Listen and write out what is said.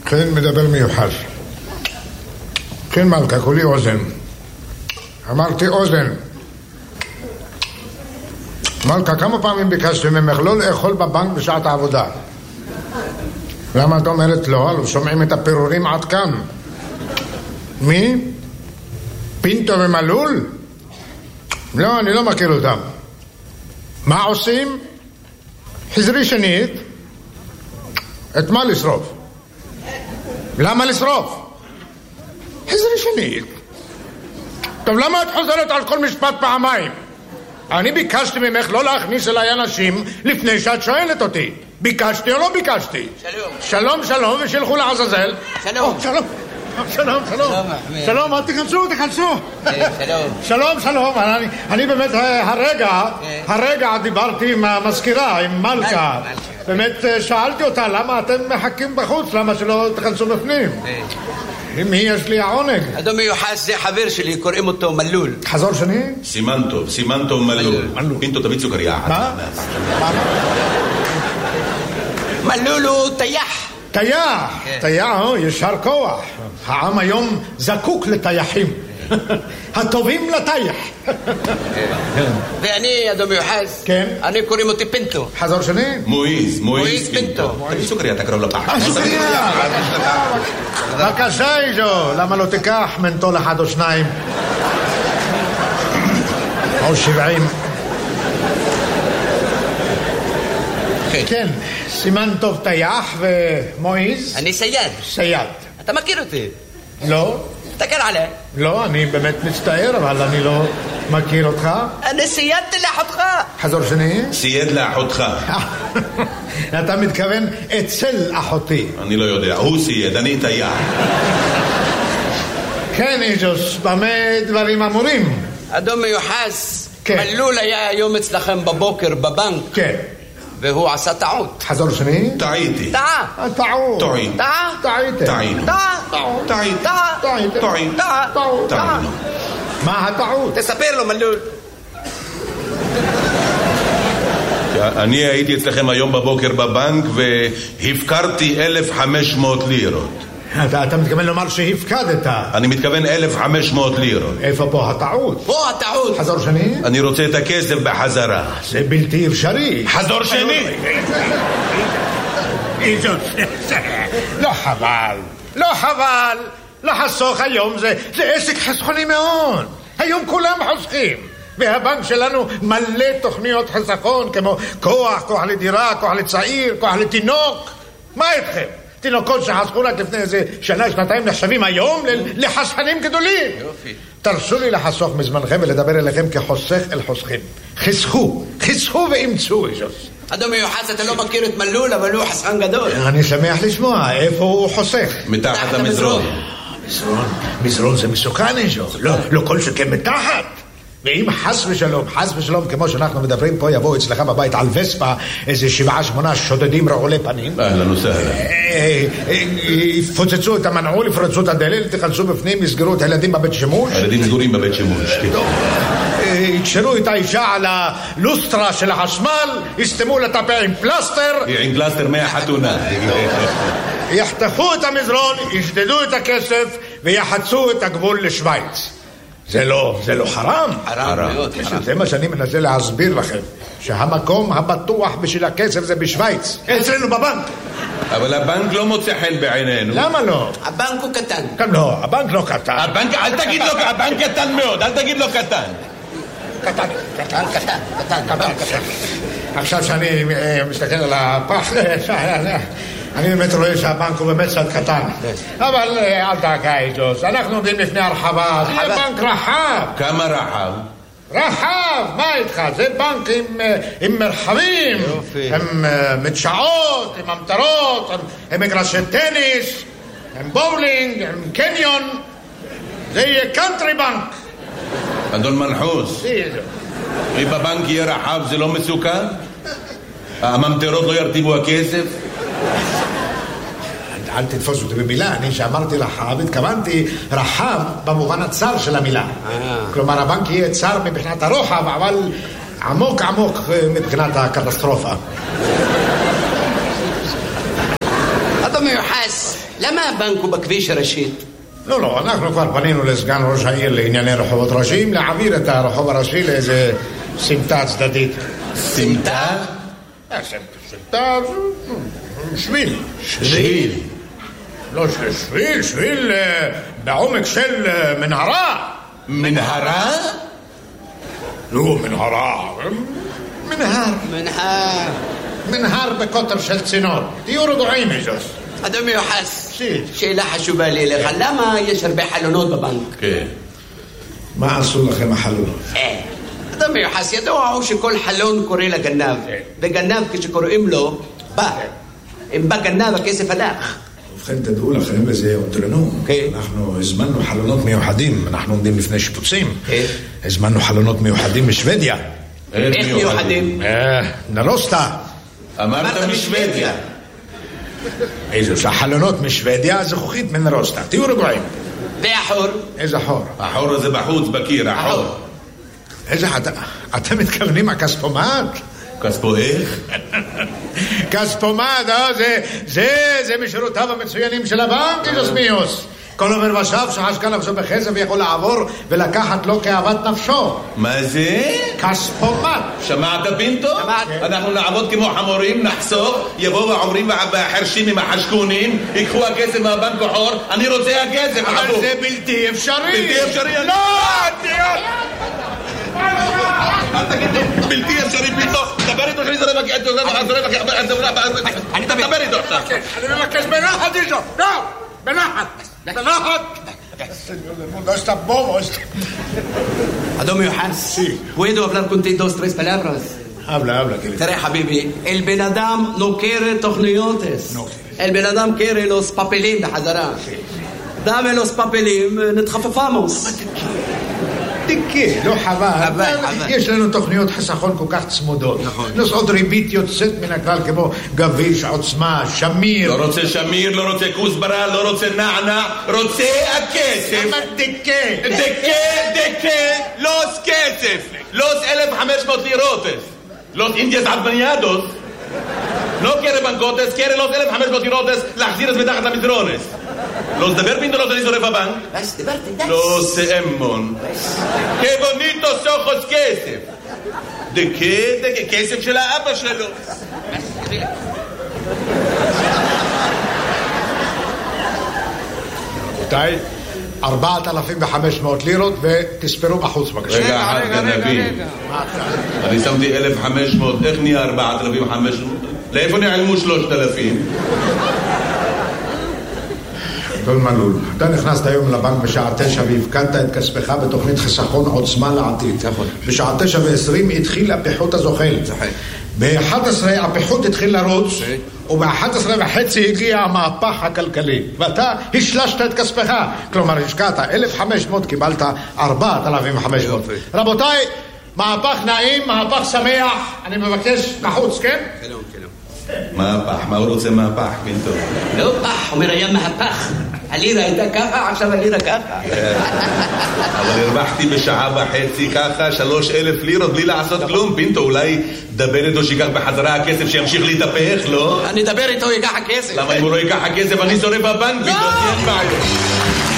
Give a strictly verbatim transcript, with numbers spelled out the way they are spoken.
כן, מדבר מיוחד. כן, מלכה, כולי אוזן. אמרתי אוזן. מלכה, כמה פעמים ביקשתי ממך לא לאכול בבנק בשעת העבודה? למה את אומרת לא? לא שומעים את הפירורים עד כאן. מי? פינטו ומלול? לא, אני לא מכיר אותם. מה עושים? חזרי שנית. את מה לשרוף? למה לשרוף? חזרי שנית. טוב, למה את חוזרת על כל משפט פעמיים? אני ביקשתי ממך לא להכניס אליי אנשים לפני שאת שואלת אותי. ביקשתי או לא ביקשתי? שלום. שלום, שלום, ושילכו לעזאזל. שלום. שלום. שלום, שלום. שלום, אל תכנסו, תכנסו. שלום. שלום, שלום. אני, אני באמת הרגע, הרגע דיברתי עם המזכירה, עם מלכה. באמת שאלתי אותה, למה אתם מחכים בחוץ? למה שלא תכנסו בפנים? מי יש לי העונג? אדון מיוחס זה חבר שלי, קוראים אותו מלול. חזור שני? סימנטוב, סימנטוב מלול. פינטו, תביא סוכריה. מה? מלול הוא טייח. טייח, טייח, ישר כוח. העם היום זקוק לטייחים. הטובים לטייח. ואני, אדון מיוחס, כן? אני קוראים אותי פינטו. חזור שני? מויז, מויז פינטו. תביא סוכריה, תקרוב לפח. סוכריה. בבקשה, איזו, למה לא תיקח מנטול אחד או שניים? או שבעים. כן, סימן טוב טייח ומויז. אני סייד. סייד. אתה מכיר אותי? לא. תסתכל עליי. לא, אני באמת מצטער, אבל אני לא מכיר אותך. אני סיידתי לאחותך. חזור שני? סייד לאחותך. אתה מתכוון אצל אחותי. אני לא יודע, הוא סייד, אני טייח. כן, איזוס, במה דברים אמורים? אדון מיוחס, כן. מלול היה היום אצלכם בבוקר בבנק. כן. והוא עשה טעות. חזור שני? טעיתי. טעה. טעות. טועים. טעה. טעיתם. טעינו. טעה. טעית. טעה. טעיתם. טועים. טעה. טעות. טעינו. מה הטעות? תספר לו מלול. אני הייתי אצלכם היום בבוקר בבנק והפקרתי אלף וחמש מאות לירות. אתה, אתה מתכוון לומר שהפקדת. אני מתכוון אלף וחמש מאות לירות. איפה פה הטעות? פה הטעות. חזור שני? אני רוצה את הכסף בחזרה. זה בלתי אפשרי. חזור שני. לא חבל. לא חבל. לחסוך היום זה, זה עסק חסכוני מאוד. היום כולם חוסכים. והבנק שלנו מלא תוכניות חסכון כמו כוח, כוח לדירה, כוח לצעיר, כוח לתינוק. מה איתכם? תינוקות שחסכו רק לפני איזה שנה, שנתיים נחשבים היום לחסכנים גדולים. יופי. תרשו לי לחסוך מזמנכם ולדבר אליכם כחוסך אל חוסכים. חסכו, חסכו ואמצו איזוס. אדון מיוחס, אתה לא מכיר את מלול, אבל הוא חסכן גדול. אני שמח לשמוע, איפה הוא חוסך? מתחת המזרון. מזרון, מזרון זה מסוכן איזוס. לא, לא כל שכן מתחת. ואם חס ושלום, חס ושלום, כמו שאנחנו מדברים פה, יבואו אצלך בבית על וספה איזה שבעה שמונה שודדים רעולי פנים. אהלן וסהלן. יפוצצו את המנעול, יפרצו את הדלת, תכנסו בפנים, יסגרו את הילדים בבית שימוש. הילדים סגורים בבית שימוש. יקשרו את האישה על הלוסטרה של החשמל, יסתמו לטפה עם פלסטר. עם פלסטר מהחתונה. יחתכו את המזרון, ישדדו את הכסף ויחצו את הגבול לשוויץ. זה לא, זה לא חרם. חרם מאוד. זה מה שאני מנסה להסביר לכם, שהמקום הבטוח בשביל הכסף זה בשוויץ, אצלנו בבנק. אבל הבנק לא מוצא חן בעינינו. למה לא? הבנק הוא קטן. כאן לא, הבנק לא קטן. הבנק, אל תגיד לו, הבנק קטן מאוד, אל תגיד לו קטן. קטן, קטן, קטן, קטן, קטן, קטן. עכשיו שאני מסתכל על הפח, אני באמת רואה שהבנק הוא באמת קצת קטן. אבל אל דאגה איזוס, אנחנו עומדים לפני הרחבה, זה יהיה בנק רחב. כמה רחב? רחב, מה איתך? זה בנק עם, עם מרחבים, עם מדשאות, עם המטרות, עם, עם מגרשי טניס, עם בולינג, עם קניון. זה יהיה קאנטרי בנק. אדון מנחוס, אם בבנק יהיה רחב זה לא מסוכן? הממטרות לא ירטיבו הכסף? אל תתפוס אותי במילה, אני שאמרתי רחב, התכוונתי רחב במובן הצר של המילה. כלומר, הבנק יהיה צר מבחינת הרוחב, אבל עמוק עמוק מבחינת הקטסטרופה. אדון מיוחס, למה הבנק הוא בכביש הראשית? לא, לא, אנחנו כבר פנינו לסגן ראש העיר לענייני רחובות ראשיים להעביר את הרחוב הראשי לאיזה סמטה צדדית. סמטה? סמטה, שביל. שביל? לא שביל, שביל בעומק של מנהרה. מנהרה? לא, מנהרה. מנהר. מנהר. מנהר בקוטר של צינור. תהיו רגועים, איזוס. אדון מיוחס, שי. שאלה חשובה לי לך, למה יש הרבה חלונות בבנק? כן. מה עשו לכם החלונות? אה, אדון מיוחס, ידוע הוא שכל חלון קורא לגנב, וגנב כשקוראים לו, בא. אם בא גנב, הכסף הלך. ובכן, תדעו לכם, וזה אותרנו. אנחנו הזמנו חלונות מיוחדים, אנחנו עומדים לפני שיפוצים. הזמנו חלונות מיוחדים משוודיה. איך מיוחדים? נרוסטה. אמרת משוודיה. איזה החלונות משוודיה, זכוכית מנרוסטה. תהיו רגועים. והחור? איזה חור? החור הזה בחוץ, בקיר, החור. איזה, אתם מתכוונים הכספומט? כספו איך? כספומט, זה, זה, זה משורותיו המצוינים של הבנק, איזוס מיוס. כל עובר ושב שחשקה נפשו בכסף יכול לעבור ולקחת לו כאוות נפשו. מה זה? כספומט. שמעת פינטו? שמעת. אנחנו נעבוד כמו חמורים, נחסוך, יבואו העוברים והחרשים עם החשקונים, ייקחו הכסף מהבנק החור, אני רוצה הכסף. אבל זה בלתי אפשרי. בלתי אפשרי. לא! אל תגיד לי, בלתי אפשרי פינטו, דבר איתו שאני זורק אני דבר איתו עכשיו. אני מבקש בנחת איתו, לא! בנחת! בנחת! No está bobo esto. אדון מיוחס, puedo hablar contigo dos tres palabras. habla, habla, querido. תראה חביבי, el בן אדם לא קרא תוכניות. el בן אדם קרא los papeלים בחזרה. dame los papeלים, נתחפפמוס. תקה, לא חבל. יש לנו תוכניות חסכון כל כך צמודות. נוסעות ריבית יוצאת מן הכלל כמו גביש, עוצמה, שמיר. לא רוצה שמיר, לא רוצה כוסברה, לא רוצה נענה, רוצה הכסף. אבל תקה. דקה, דקה, לוס כסף. לוס אלף וחמש מאות לירוטס. לוס אינדיאס עדבניאדוס. לא קרא בנקוטס, קרא לוס אלף וחמש מאות לירוטס, להחזיר את מתחת למזרונס. Los de ver pinto los de Isore Babán. Los Emmon. Qué bonitos ojos kesef. ¿De qué? ¿De qué kesef של האבא שלו? רבותיי, ארבעת אלפים וחמש מאות לירות ותספרו בחוץ בבקשה. רגע אחד גנבי. אני שמתי אלף וחמש מאות, איך נהיה ארבעת אלפים וחמש מאות? לאיפה נעלמו שלושת אלפים? דון מלול, אתה נכנסת היום לבנק בשעה תשע והפקדת את כספך בתוכנית חיסכון עוצמה לעתיד. בשעה תשע ועשרים התחיל הפיחות הזוחל. ב-אחת עשרה הפיחות התחיל לרוץ, וב-אחת עשרה וחצי הגיע המהפך הכלכלי, ואתה השלשת את כספך. כלומר, השקעת אלף וחמש מאות, קיבלת ארבעת אלפים וחמש מאות. רבותיי, מהפך נעים, מהפך שמח, אני מבקש בחוץ, כן? שלום, שלום. מהפך, מה הוא רוצה מהפך, פינטו? לא פח, אומר היה מהפך. הלירה הייתה ככה, עכשיו הלירה ככה. אבל הרווחתי בשעה וחצי ככה שלוש אלף לירות בלי לעשות כלום. פינטו, אולי דבר איתו שיקח בחזרה הכסף שימשיך להתהפך, לא? אני אדבר איתו, ייקח הכסף. למה אם הוא לא ייקח הכסף אני שורף בבנק? פינטו, אין בעיה.